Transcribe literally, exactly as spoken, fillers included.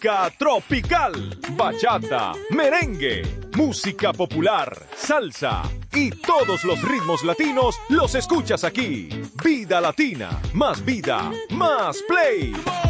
música tropical, bachata, merengue, música popular, salsa y todos los ritmos latinos los escuchas aquí. Vida Latina, más vida, más play.